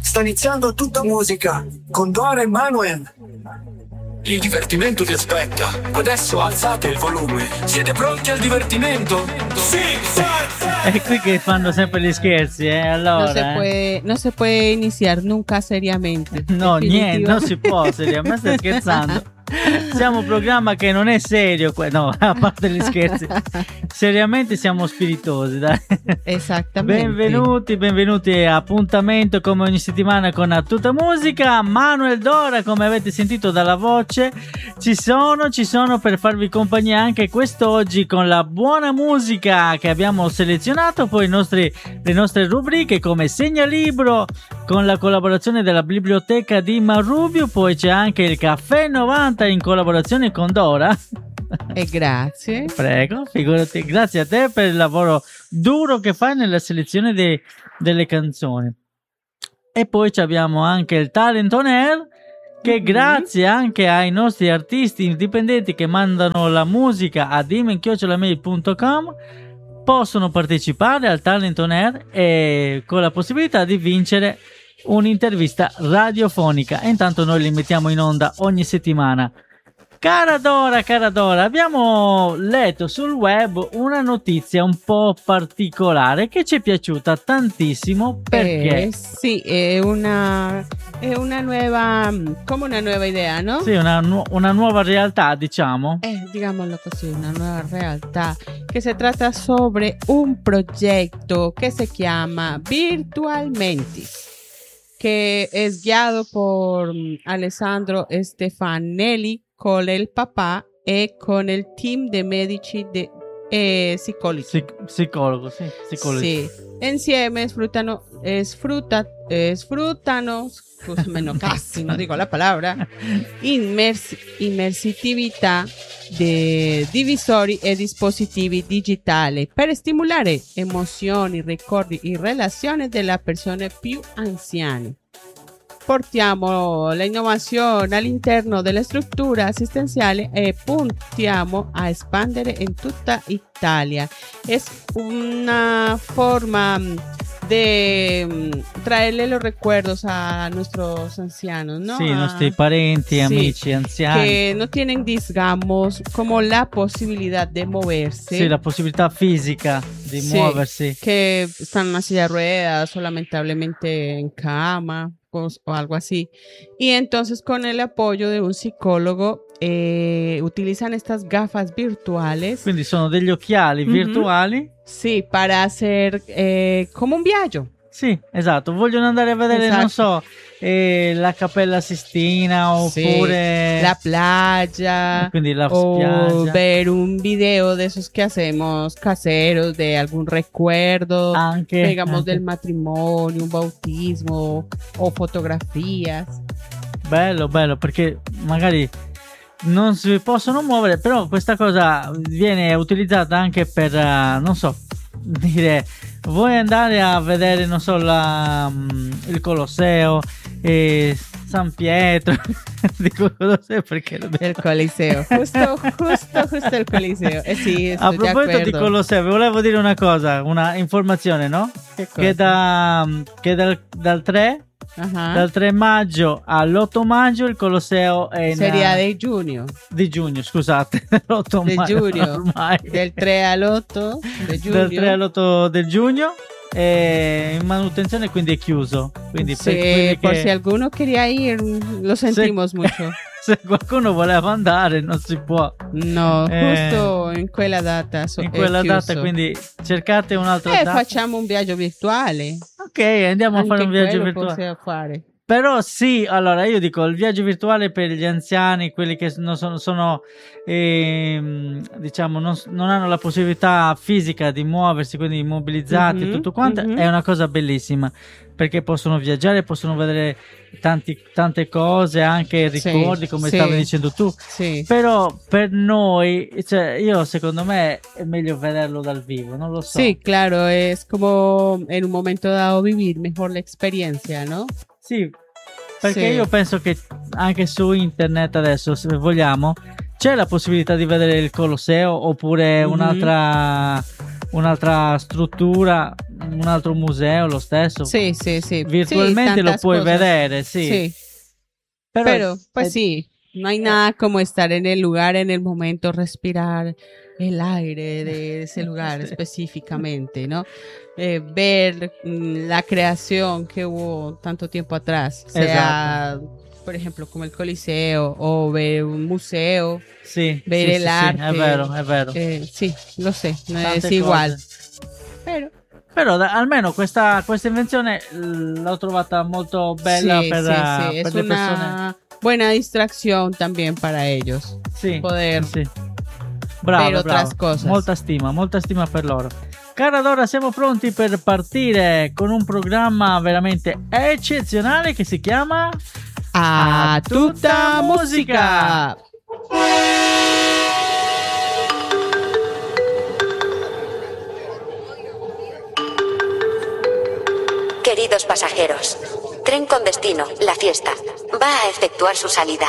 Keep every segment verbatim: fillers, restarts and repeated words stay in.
Sta iniziando Tutta Musica con Dora e Manuel. Il divertimento vi aspetta. Adesso alzate il volume. Siete pronti al divertimento? Sì, sì, sì. È qui che fanno sempre gli scherzi, eh? Allora, no se eh. puede, no se puede iniciar nunca seriamente. No, Definitivo. niente, non si può seriamente, stai scherzando. Siamo un programma che non è serio, no, a parte gli scherzi. Seriamente siamo spiritosi, dai. Esattamente. Benvenuti, benvenuti a appuntamento come ogni settimana con A Tutta Musica. Manuel, Dora, come avete sentito dalla voce, ci sono, ci sono per farvi compagnia anche quest'oggi con la buona musica che abbiamo selezionato, poi i nostri, le nostre rubriche come Segnalibro con la collaborazione della biblioteca di Marrubio, poi c'è anche il Caffè novanta in collaborazione con Dora. E grazie. Prego, figurati, grazie a te per il lavoro duro che fai nella selezione de- delle canzoni. E poi abbiamo anche il Talent on Air, che mm-hmm. grazie anche ai nostri artisti indipendenti che mandano la musica a dimmi chiocciola mail punto com possono partecipare al Talent on Air e con la possibilità di vincere un'intervista radiofonica. E intanto noi li mettiamo in onda ogni settimana. Cara Dora, cara Dora, abbiamo letto sul web una notizia un po' particolare che ci è piaciuta tantissimo perché eh, sì, è una è una nuova come una nuova idea, no? Sì, una, nu- una nuova realtà, diciamo. Eh, digámoslo così, una nuova realtà che si tratta sobre un progetto che si chiama Virtualmente, que es guiado por Alessandro Stefanelli con el papá e con el team de medici de eh, psicologi. Psic- psicologo, sì, psicologi. Sì, insieme sfruttano, sfrutta, sfruttano, scusami, no, casi, no digo la palabra, immersi- immersività di divisori e dispositivi digitali per stimolare emozioni, ricordi e relazioni delle persone più anziane. Portiamo la innovazione all'interno della struttura assistenziale e puntiamo a espandere in tutta Italia. Es una forma de traerle los recuerdos a nuestros ancianos, ¿no? Sí, a nuestros parenti, sí, amici, anziani. Que no tienen, digamos, como la posibilidad de moverse. Sí, la possibilità fisica di sí, muoversi. Que están en una silla de ruedas o lamentablemente en cama o, o algo así. Y entonces con el apoyo de un psicólogo eh, utilizan estas gafas virtuales. Quindi sono degli occhiali mm-hmm. virtuali. Sì, para hacer eh, come un viaggio. Sì, esatto. Vogliono andare a vedere, esatto. non so, eh, la Cappella Sistina oppure sí, la playa. Quindi la o spiaggia. Ver un video de esos que hacemos caseros de algún recuerdo. Anche, digamos anche. del matrimonio, un bautismo o fotografías. Bello, bello, perché magari non si possono muovere, però questa cosa viene utilizzata anche per, uh, non so, dire, vuoi andare a vedere, non so, la, um, il Colosseo, e San Pietro, dico Colosseo perché il Coliseo, giusto, giusto, giusto il Coliseo. Eh sì, a proposito di Colosseo, vi volevo dire una cosa, una informazione, no? Che, che, da, che dal, dal tre Uh-huh. dal tre maggio all'otto maggio il Colosseo è in seria di giugno di giugno scusate l'otto di giugno ormai. Del tre all'otto del giugno dal tre all'otto del giugno è in manutenzione, quindi è chiuso, quindi sì, per, por che... si alguno quería ir lo sentimos se... mucho. Se qualcuno voleva andare non si può, no, eh, giusto in quella data so, in quella data, quindi cercate un'altra eh, data. Facciamo un viaggio virtuale, ok, andiamo anche a fare un viaggio virtuale virtuale fare. Però sì, allora io dico il viaggio virtuale per gli anziani, quelli che non sono, sono ehm, diciamo non, non hanno la possibilità fisica di muoversi, quindi immobilizzati e mm-hmm, tutto quanto, mm-hmm. è una cosa bellissima, perché possono viaggiare, possono vedere tanti, tante cose, anche ricordi, sì, come sì, stavi dicendo tu, sì. Però per noi, cioè, io secondo me è meglio vederlo dal vivo, non lo so. Sí, claro, es como en un momento dado vivir mejor la experiencia, ¿no? Sì, perché sì. io penso che anche su internet adesso, se vogliamo, c'è la possibilità di vedere il Colosseo oppure mm-hmm. un'altra un'altra struttura un altro museo lo stesso. Sí, sí, sí. Virtualmente Sí, lo tantas puoi cosas. vedere, sì. Sí. Però, Pero, pues eh, sí, no hay nada como estar en el lugar, en el momento, respirar el aire de ese lugar Sí. específicamente, ¿no? Eh, ver mm, la creación que hubo tanto tiempo atrás, sea, por ejemplo, como el Coliseo o ver un museo, sì, ver sì, el sì, sì, arte. è vero, è vero. Eh, sí, lo sé, no Tante es igual, cose. pero Però da- almeno questa, questa invenzione l- l'ho trovata molto bella sí, per, sí, eh, sí, per es le persone. una buena distracción también para ellos. Sì, poter sì, sì. Bravo, per otras bravo. cosas. Molta stima, molta stima per loro. Cara Dora, siamo pronti per partire con un programma veramente eccezionale che si chiama A tutta música. Queridos pasajeros, tren con destino, la fiesta, va a efectuar su salida.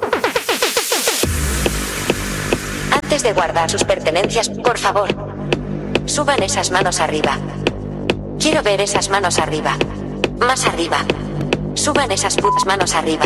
Antes de guardar sus pertenencias, por favor, suban esas manos arriba. Quiero ver esas manos arriba. Más arriba. Suban esas putas manos arriba.